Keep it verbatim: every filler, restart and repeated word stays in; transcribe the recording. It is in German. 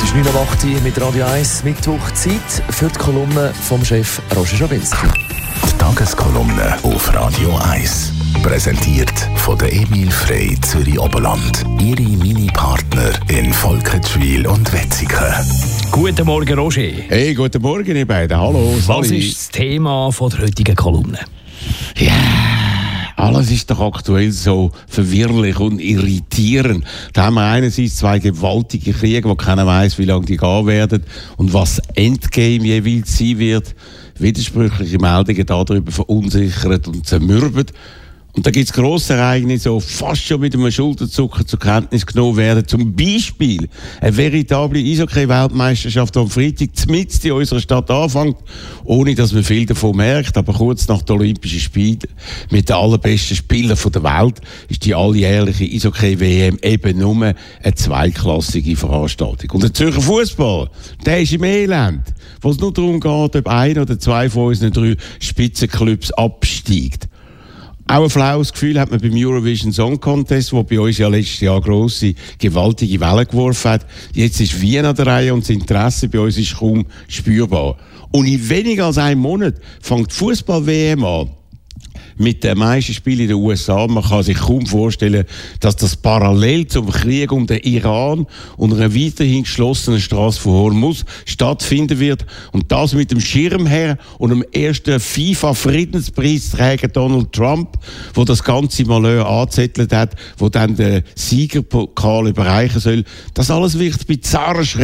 ist neun Uhr acht mit Radio eins, Mittwoch, Zeit für die Kolumne vom Chef Roger Schawinski. Die Tageskolumne auf Radio eins. Präsentiert von der Emil Frey Zürich Oberland. Ihre Mini-Partner in Volketschwil und Wetzikon. Guten Morgen, Roger. Hey, guten Morgen, ihr beiden. Hallo. Was Sali. ist das Thema von der heutigen Kolumne? Ja, alles ist doch aktuell so verwirrlich und irritierend. Da haben wir einerseits zwei gewaltige Kriege, wo keiner weiß, wie lange die gehen werden und was Endgame jeweils sein wird. Widersprüchliche Meldungen darüber verunsichert und zermürbt. Und da gibt es grosse Ereignisse, die fast schon mit einem Schulterzucker zur Kenntnis genommen werden. Zum Beispiel eine veritable Eishockey-Weltmeisterschaft, die am Freitag mitten in unserer Stadt anfängt, ohne dass man viel davon merkt. Aber kurz nach den Olympischen Spielen mit den allerbesten Spielern der Welt ist die alljährliche Eishockey-W M eben nur eine zweiklassige Veranstaltung. Und der Zürcher Fußball, der ist im Elend, wo es nur darum geht, ob ein oder zwei von unseren drei Spitzenclubs absteigt. Auch ein flaues Gefühl hat man beim Eurovision Song Contest, der bei uns ja letztes Jahr grosse, gewaltige Wellen geworfen hat. Jetzt ist Wien an der Reihe und das Interesse bei uns ist kaum spürbar. Und in weniger als einem Monat fängt die Fußball-W M an. Mit den meisten Spielen in den U S A. Man kann sich kaum vorstellen, dass das parallel zum Krieg um den Iran und einer weiterhin geschlossenen Straße von Hormuz stattfinden wird. Und das mit dem Schirmherr und dem ersten FIFA-Friedenspreisträger Donald Trump, der das ganze Malheur angezettelt hat, wo dann den Siegerpokal überreichen soll. Das alles wird bizarr